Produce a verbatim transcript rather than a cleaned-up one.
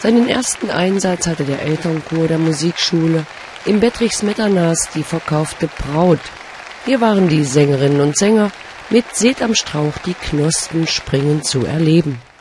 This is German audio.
Seinen ersten Einsatz hatte der Elternchor der Musikschule im Bettrichs-Metternas Die verkaufte Braut. Hier waren die Sängerinnen und Sänger mit Seht am Strauch die Knospen springen zu erleben.